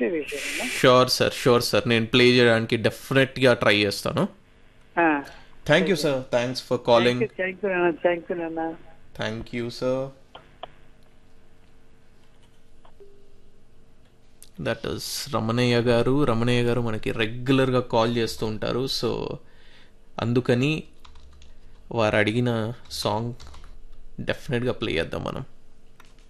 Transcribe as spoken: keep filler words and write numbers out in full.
మంచి విషయం. Sure sir, sure sir, నేను ప్లే చేయడానికి డెఫినెట్గా ట్రై చేస్తాను. Thank you sir, thanks for calling. Thank you నాన్న, థ్యాంక్ యూ నాన్న. Thank you sir. That is Ramanaiah గారు. రమణయ్య గారు మనకి రెగ్యులర్గా కాల్ చేస్తూ ఉంటారు. సో అందుకని వారు అడిగిన సాంగ్ డెఫినెట్గా ప్లే చేద్దాం మనం.